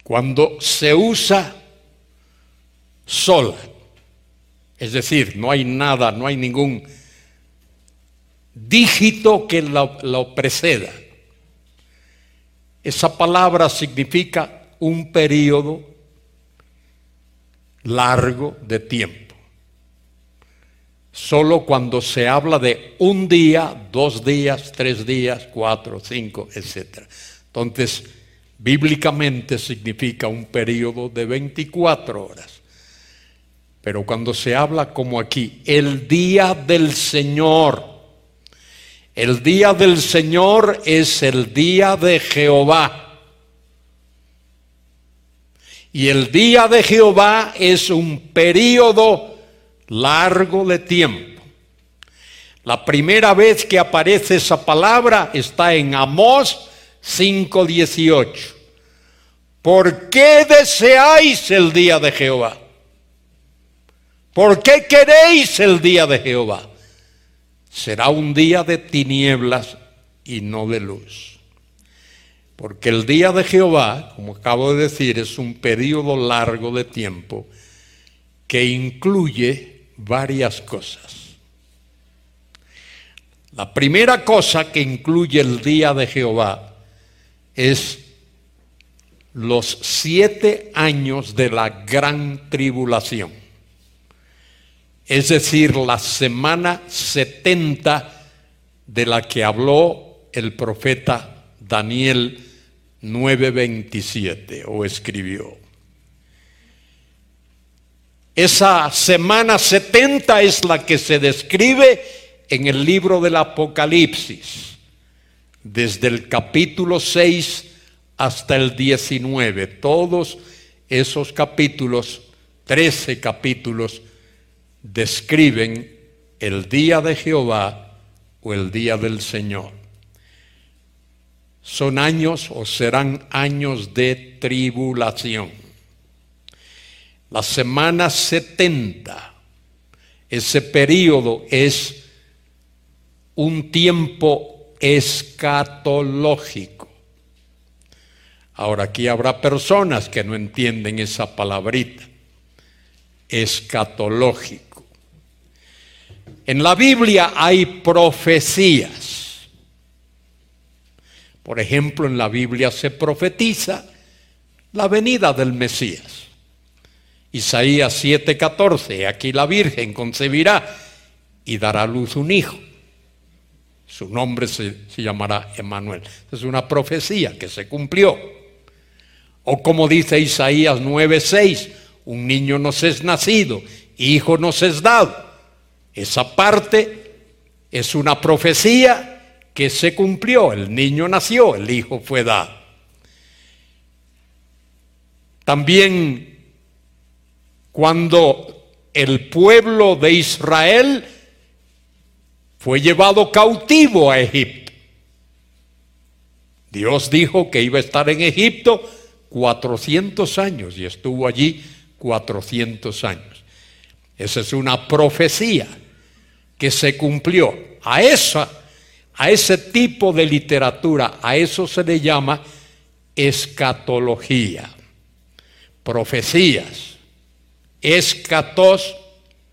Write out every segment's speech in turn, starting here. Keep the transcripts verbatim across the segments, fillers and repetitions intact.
Cuando se usa sola, es decir, no hay nada, no hay ningún dígito que lo, lo preceda. Esa palabra significa un periodo largo de tiempo. Solo cuando se habla de un día, dos días, tres días, cuatro, cinco, etcétera. Entonces, bíblicamente significa un periodo de veinticuatro horas. Pero cuando se habla como aquí, el día del Señor, el día del Señor es el día de Jehová. Y el día de Jehová es un periodo largo de tiempo. La primera vez que aparece esa palabra está en Amós cinco dieciocho. ¿Por qué deseáis el día de Jehová? ¿Por qué queréis el día de Jehová? Será un día de tinieblas y no de luz. Porque el día de Jehová, como acabo de decir, es un periodo largo de tiempo que incluye varias cosas. La primera cosa que incluye el día de Jehová es los siete años de la gran tribulación. Es decir, la semana setenta de la que habló el profeta Daniel nueve veintisiete o escribió. Esa semana setenta es la que se describe en el libro del Apocalipsis, desde el capítulo seis hasta el diecinueve. Todos esos capítulos, trece capítulos, describen el día de Jehová o el día del Señor. Son años o serán años de tribulación. La semana setenta, ese periodo es un tiempo escatológico. Ahora, aquí habrá personas que no entienden esa palabrita, escatológico. En la Biblia hay profecías. Por ejemplo, en la Biblia se profetiza la venida del Mesías. Isaías siete catorce, aquí la Virgen concebirá y dará a luz un hijo. Su nombre se, se llamará Emmanuel. Es una profecía que se cumplió. O como dice Isaías nueve seis, un niño nos es nacido, hijo nos es dado. Esa parte es una profecía que se cumplió. El niño nació, el hijo fue dado. También cuando el pueblo de Israel fue llevado cautivo a Egipto, Dios dijo que iba a estar en Egipto cuatrocientos años y estuvo allí cuatrocientos años. Esa es una profecía que se cumplió. A esa, a ese tipo de literatura, a eso se le llama escatología, profecías. Escatos,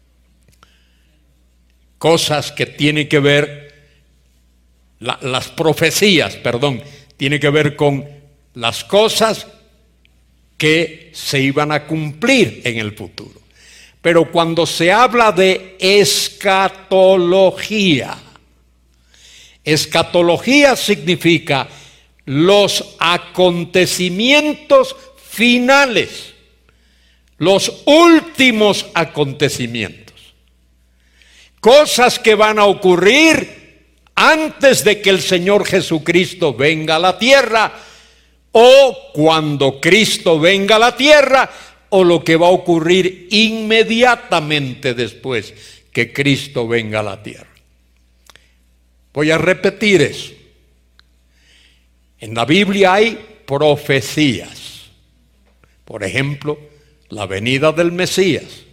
cosas que tienen que ver, la, las profecías, perdón, tienen que ver con las cosas que se iban a cumplir en el futuro. Pero cuando se habla de escatología, escatología significa los acontecimientos finales, los últimos acontecimientos, cosas que van a ocurrir antes de que el Señor Jesucristo venga a la tierra, o cuando Cristo venga a la tierra, o lo que va a ocurrir inmediatamente después que Cristo venga a la tierra. Voy a repetir eso. En la Biblia hay profecías. Por ejemplo, la venida del Mesías,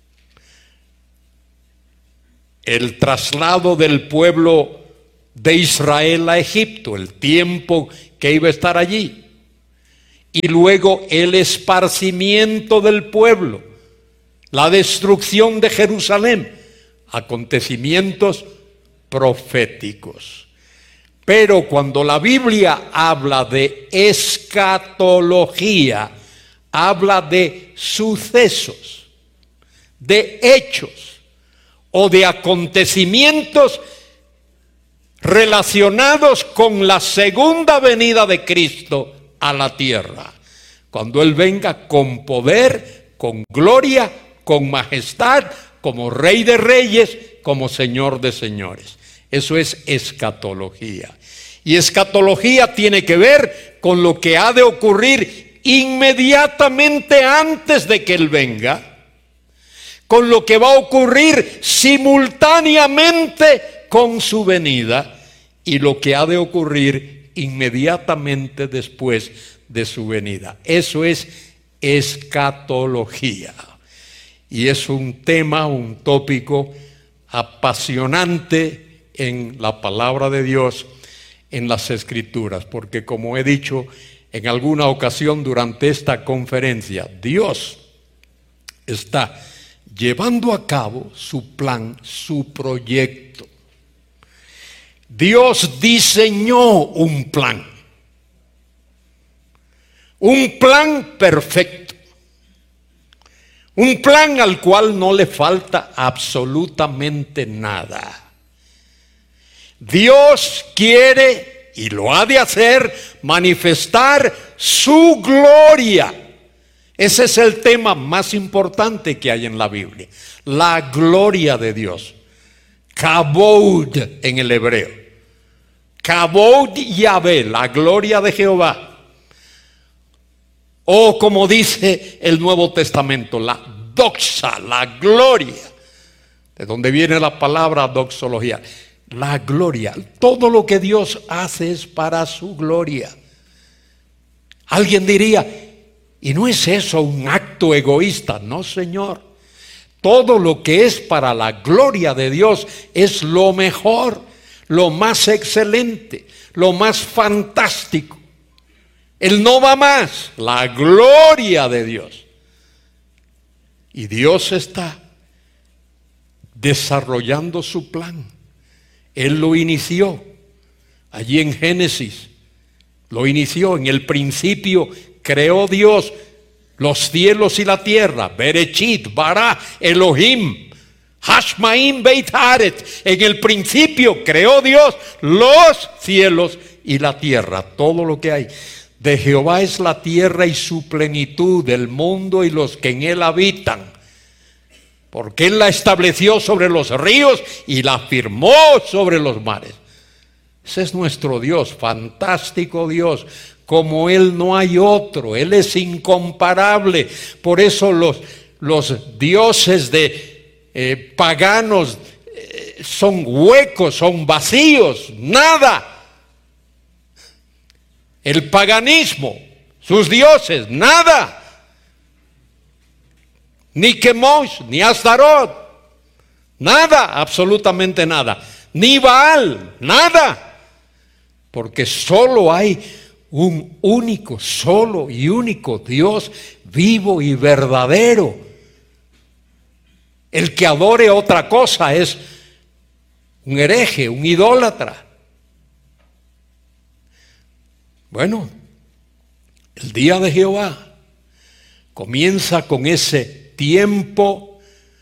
el traslado del pueblo de Israel a Egipto, el tiempo que iba a estar allí, y luego el esparcimiento del pueblo, la destrucción de Jerusalén, acontecimientos proféticos. Pero cuando la Biblia habla de escatología, habla de sucesos, de hechos o de acontecimientos relacionados con la segunda venida de Cristo a la tierra, cuando Él venga con poder, con gloria, con majestad, como Rey de Reyes, como Señor de Señores. Eso es escatología. Y escatología tiene que ver con lo que ha de ocurrir inmediatamente antes de que Él venga, con lo que va a ocurrir simultáneamente con su venida y lo que ha de ocurrir inmediatamente después de su venida. Eso es escatología. Y es un tema, un tópico apasionante en la palabra de Dios, en las Escrituras, porque como he dicho en alguna ocasión durante esta conferencia, Dios está llevando a cabo su plan, su proyecto. Dios diseñó un plan, un plan perfecto, un plan al cual no le falta absolutamente nada. Dios quiere, y lo ha de hacer, manifestar su gloria. Ese es el tema más importante que hay en la Biblia, la gloria de Dios. Kabod en el hebreo. Kabod Yahvé, la gloria de Jehová. O como dice el Nuevo Testamento, la doxa, la gloria. De donde viene la palabra doxología. La gloria. Todo lo que Dios hace es para su gloria. Alguien diría, ¿y no es eso un acto egoísta? No, Señor. Todo lo que es para la gloria de Dios es lo mejor, lo más excelente, lo más fantástico. Él no va más, la gloria de Dios. Y Dios está desarrollando su plan. Él lo inició allí en Génesis. Lo inició en el principio, creó Dios los cielos y la tierra. Berechit, Bara, Elohim, Hashmaim, Beit Haret. En el principio creó Dios los cielos y la tierra, todo lo que hay. De Jehová es la tierra y su plenitud, el mundo y los que en él habitan. Porque Él la estableció sobre los ríos y la firmó sobre los mares. Ese es nuestro Dios, fantástico Dios. Como Él no hay otro, Él es incomparable. Por eso los, los dioses de eh, paganos eh, son huecos, son vacíos, nada. El paganismo, sus dioses, nada. Ni Kemosh, ni Astarot, nada, absolutamente nada. Ni Baal, nada. Porque solo hay un único, solo y único Dios vivo y verdadero. El que adore otra cosa es un hereje, un idólatra. Bueno, el día de Jehová comienza con ese tiempo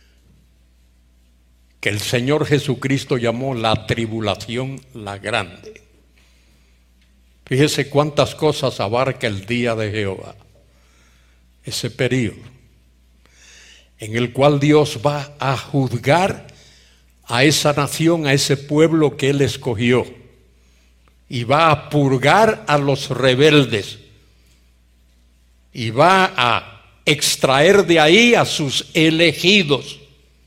que el Señor Jesucristo llamó la tribulación la grande. Fíjese cuántas cosas abarca el día de Jehová. Ese periodo en el cual Dios va a juzgar a esa nación, a ese pueblo que Él escogió, y va a purgar a los rebeldes, y va a extraer de ahí a sus elegidos.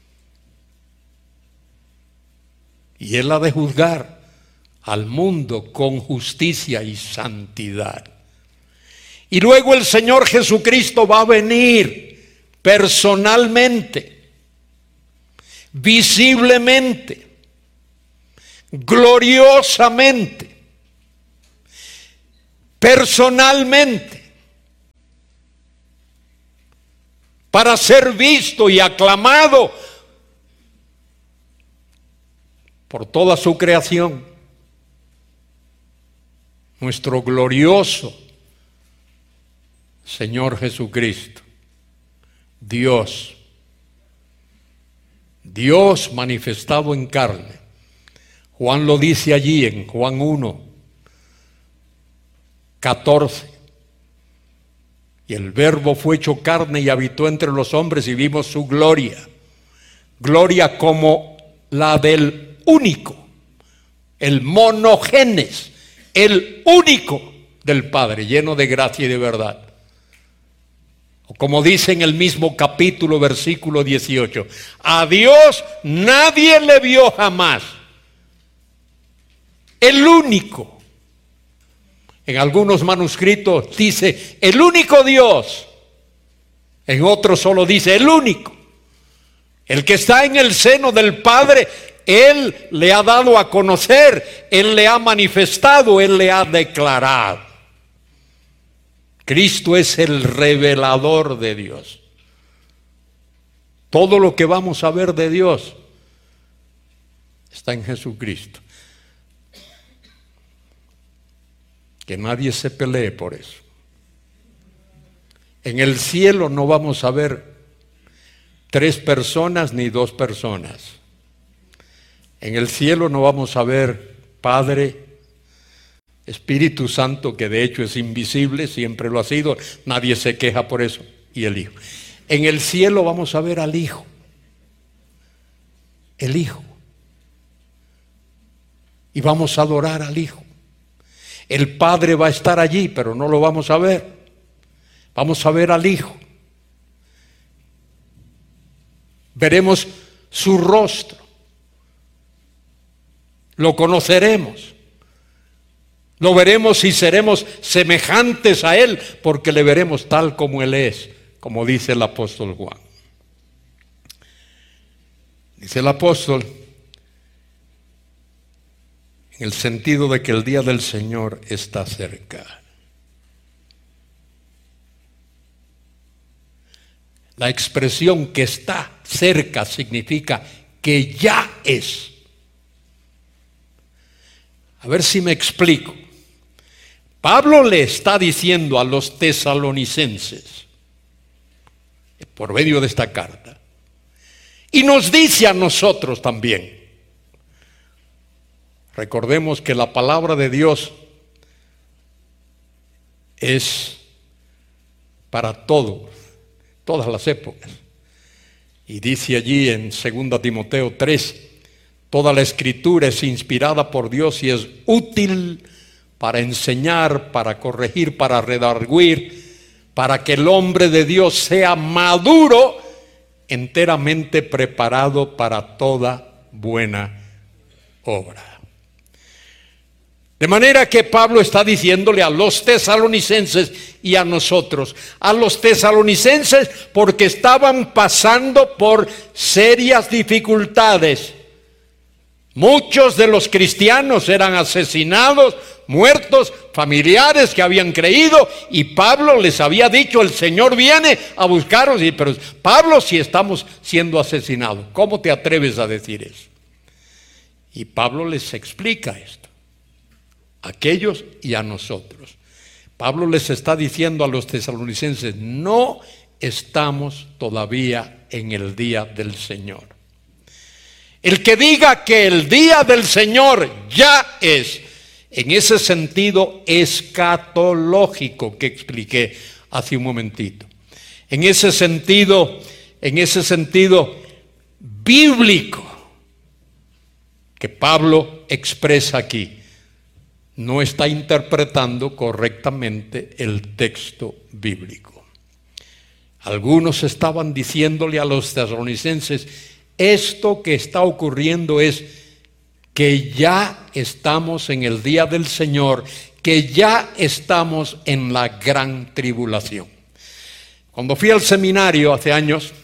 Y Él ha de juzgar al mundo con justicia y santidad. Y luego el Señor Jesucristo va a venir personalmente, visiblemente, gloriosamente, personalmente, para ser visto y aclamado por toda su creación. Nuestro glorioso Señor Jesucristo, Dios, Dios manifestado en carne. Juan lo dice allí en Juan uno, catorce. Y el Verbo fue hecho carne y habitó entre los hombres y vimos su gloria. Gloria como la del único, el monogenes, el único del Padre, lleno de gracia y de verdad. O como dice en el mismo capítulo, versículo dieciocho, a Dios nadie le vio jamás. El único. En algunos manuscritos dice el único Dios. En otros solo dice el único. El que está en el seno del Padre, Él le ha dado a conocer, Él le ha manifestado, Él le ha declarado. Cristo es el revelador de Dios. Todo lo que vamos a ver de Dios está en Jesucristo. Que nadie se pelee por eso. En el cielo no vamos a ver tres personas ni dos personas. En el cielo no vamos a ver Padre, Espíritu Santo, que de hecho es invisible, siempre lo ha sido, nadie se queja por eso, y el Hijo. En el cielo vamos a ver al Hijo, el Hijo, y vamos a adorar al Hijo. El Padre va a estar allí, pero no lo vamos a ver. Vamos a ver al Hijo. Veremos su rostro. Lo conoceremos. Lo veremos y seremos semejantes a Él, porque le veremos tal como Él es, como dice el apóstol Juan. Dice el apóstol, en el sentido de que el día del Señor está cerca. La expresión que está cerca significa que ya es. A ver si me explico. Pablo le está diciendo a los tesalonicenses, por medio de esta carta, y nos dice a nosotros también. Recordemos que la palabra de Dios es para todo, todas las épocas. Y dice allí en segunda Timoteo tres, toda la escritura es inspirada por Dios y es útil para enseñar, para corregir, para redarguir, para que el hombre de Dios sea maduro, enteramente preparado para toda buena obra. De manera que Pablo está diciéndole a los tesalonicenses y a nosotros, a los tesalonicenses porque estaban pasando por serias dificultades. Muchos de los cristianos eran asesinados, muertos, familiares que habían creído, y Pablo les había dicho, el Señor viene a buscaros. Y, pero Pablo, si estamos siendo asesinados, ¿cómo te atreves a decir eso? Y Pablo les explica esto, a aquellos y a nosotros. Pablo les está diciendo a los tesalonicenses, no estamos todavía en el día del Señor. El que diga que el día del Señor ya es, en ese sentido escatológico que expliqué hace un momentito, en ese sentido, en ese sentido bíblico que Pablo expresa aquí, no está interpretando correctamente el texto bíblico. Algunos estaban diciéndole a los tesalonicenses, esto que está ocurriendo es que ya estamos en el día del Señor, que ya estamos en la gran tribulación. Cuando fui al seminario hace años,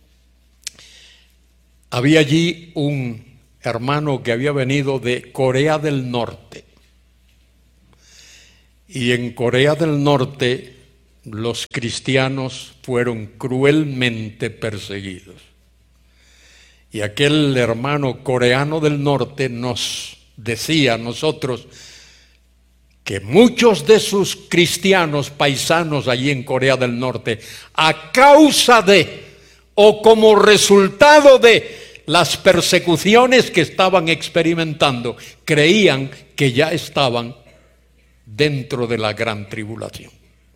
había allí un hermano que había venido de Corea del Norte. Y en Corea del Norte los cristianos fueron cruelmente perseguidos. Y aquel hermano coreano del norte nos decía a nosotros que muchos de sus cristianos paisanos allí en Corea del Norte, a causa de o como resultado de las persecuciones que estaban experimentando, creían que ya estaban dentro de la gran tribulación.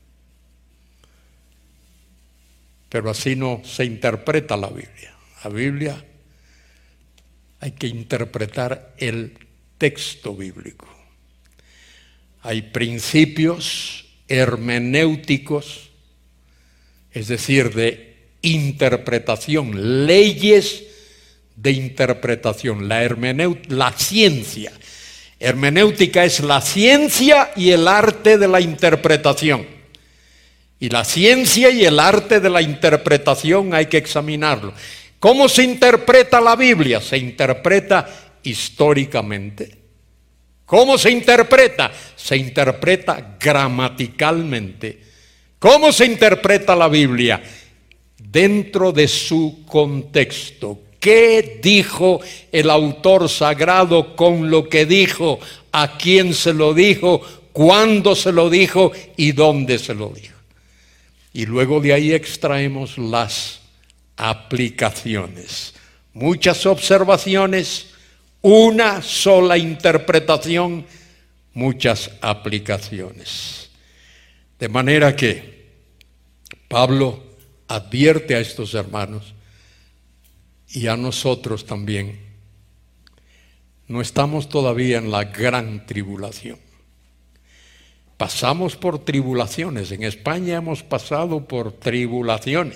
Pero así no se interpreta la Biblia. La Biblia hay que interpretar el texto bíblico. Hay principios hermenéuticos, es decir, de interpretación, leyes de interpretación, la hermenéutica, la ciencia. Hermenéutica es la ciencia y el arte de la interpretación. Y la ciencia y el arte de la interpretación hay que examinarlo. ¿Cómo se interpreta la Biblia? Se interpreta históricamente. ¿Cómo se interpreta? Se interpreta gramaticalmente. ¿Cómo se interpreta la Biblia? Dentro de su contexto. ¿Qué dijo el autor sagrado con lo que dijo? ¿A quién se lo dijo? ¿Cuándo se lo dijo? ¿Y dónde se lo dijo? Y luego de ahí extraemos las aplicaciones. Muchas observaciones, una sola interpretación, muchas aplicaciones. De manera que Pablo advierte a estos hermanos y a nosotros también. No estamos todavía en la gran tribulación. Pasamos por tribulaciones. En España hemos pasado por tribulaciones.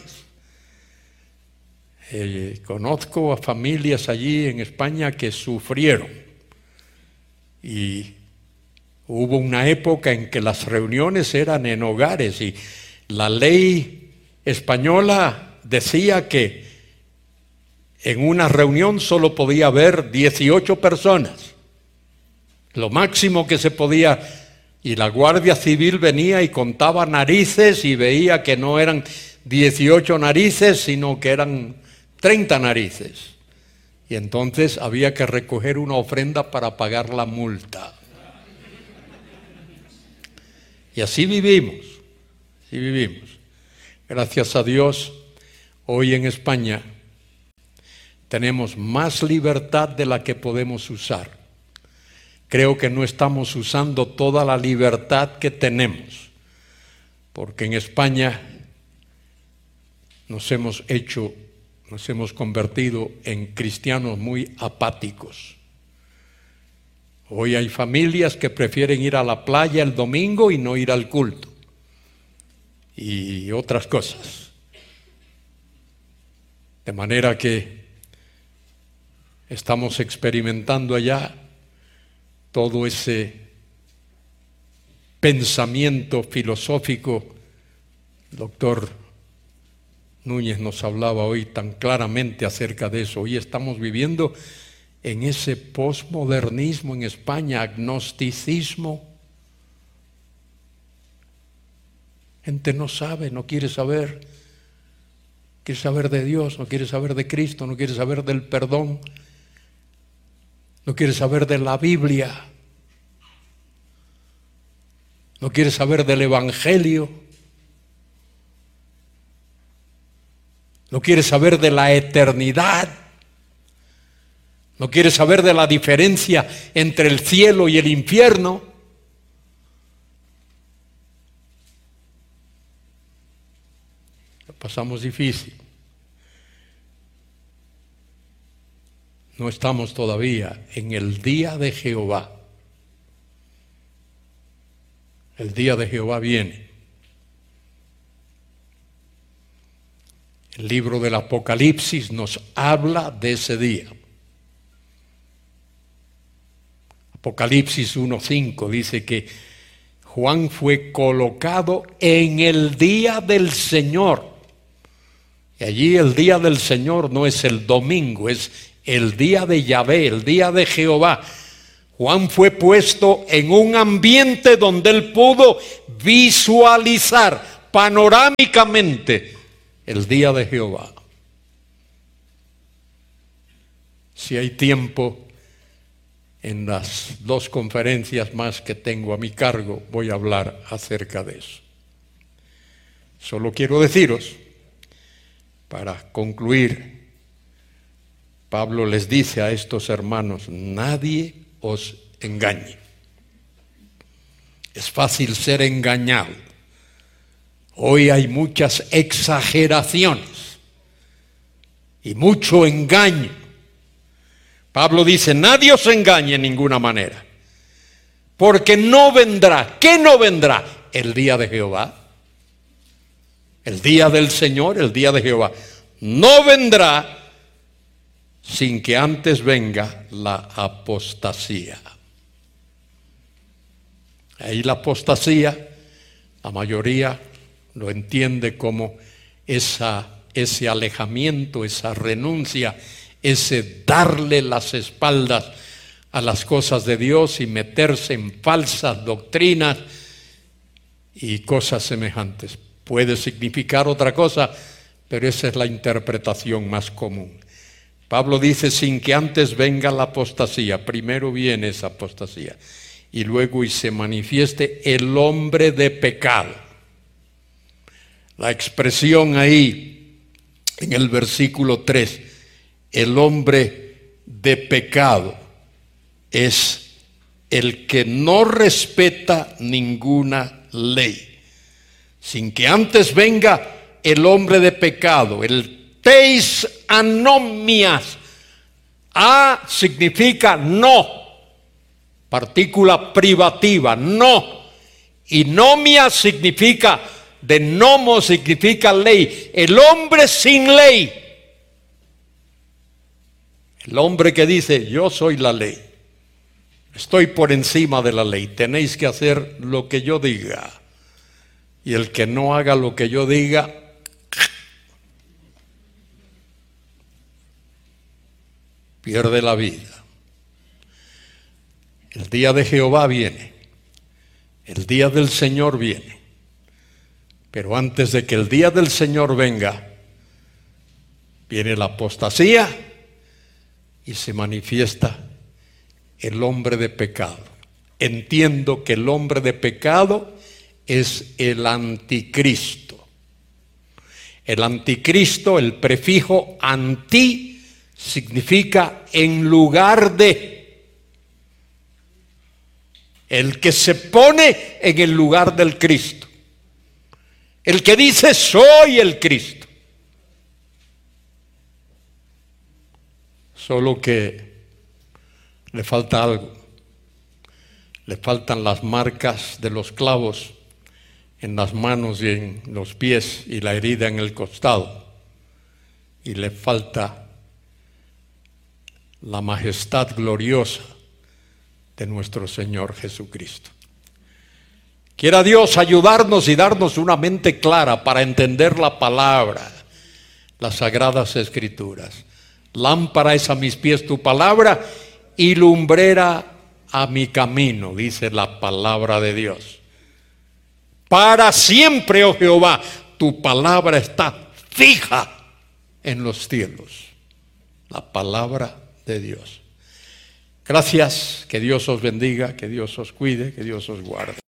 Eh, conozco a familias allí en España que sufrieron. Y hubo una época en que las reuniones eran en hogares y la ley española decía que en una reunión solo podía haber dieciocho personas. Lo máximo que se podía. Y la Guardia Civil venía y contaba narices y veía que no eran dieciocho narices, sino que eran treinta narices. Y entonces había que recoger una ofrenda para pagar la multa. Y así vivimos, así vivimos. Gracias a Dios, hoy en España tenemos más libertad de la que podemos usar. Creo que no estamos usando toda la libertad que tenemos, porque en España nos hemos hecho, nos hemos convertido en cristianos muy apáticos. Hoy hay familias que prefieren ir a la playa el domingo y no ir al culto, y otras cosas. De manera que estamos experimentando allá todo ese pensamiento filosófico. El doctor Núñez nos hablaba hoy tan claramente acerca de eso. Hoy estamos viviendo en ese posmodernismo en España, agnosticismo. Gente no sabe, no quiere saber, quiere saber de Dios, no quiere saber de Cristo, no quiere saber del perdón. No quiere saber de la Biblia. No quiere saber del Evangelio. No quiere saber de la eternidad. No quiere saber de la diferencia entre el cielo y el infierno. Lo pasamos difícil. No estamos todavía en el día de Jehová. El día de Jehová viene. El libro del Apocalipsis nos habla de ese día. Apocalipsis uno cinco dice que Juan fue colocado en el día del Señor. Y allí el día del Señor no es el domingo, es el día de Yahvé, el día de Jehová. Juan fue puesto en un ambiente donde él pudo visualizar, panorámicamente el día de Jehová. Si hay tiempo, en las dos conferencias más que tengo a mi cargo, voy a hablar acerca de eso. Solo quiero deciros, para concluir, Pablo les dice a estos hermanos: nadie os engañe. Es fácil ser engañado. Hoy hay muchas exageraciones y mucho engaño. Pablo dice: nadie os engañe en ninguna manera, porque no vendrá. ¿Qué no vendrá? El día de Jehová. El día del Señor, el día de Jehová. No vendrá sin que antes venga la apostasía. Ahí la apostasía, la mayoría lo entiende como esa, ese alejamiento, esa renuncia, ese darle las espaldas a las cosas de Dios y meterse en falsas doctrinas y cosas semejantes. Puede significar otra cosa, pero esa es la interpretación más común. Pablo dice: sin que antes venga la apostasía. Primero viene esa apostasía y luego y se manifieste el hombre de pecado. La expresión ahí en el versículo tres, el hombre de pecado, es el que no respeta ninguna ley. Sin que antes venga el hombre de pecado, el teis anomias. A significa no, partícula privativa, no. Y nomia significa, de nomo significa ley, el hombre sin ley. El hombre que dice: yo soy la ley, estoy por encima de la ley, tenéis que hacer lo que yo diga. Y el que no haga lo que yo diga, pierde la vida. El día de Jehová viene, el día del Señor viene. Pero antes de que el día del Señor venga, viene la apostasía y se manifiesta el hombre de pecado. Entiendo que el hombre de pecado es el anticristo. El anticristo, el prefijo anti, significa en lugar de. El que se pone en el lugar del Cristo. El que dice: soy el Cristo. Solo que le falta algo. Le faltan las marcas de los clavos en las manos y en los pies y la herida en el costado. Y le falta la majestad gloriosa de nuestro Señor Jesucristo. Quiera Dios ayudarnos y darnos una mente clara para entender la palabra, las sagradas escrituras. Lámpara es a mis pies tu palabra y lumbrera a mi camino, dice la palabra de Dios. Para siempre, oh Jehová, tu palabra está fija en los cielos. La palabra de Dios. Gracias, que Dios os bendiga, que Dios os cuide, que Dios os guarde.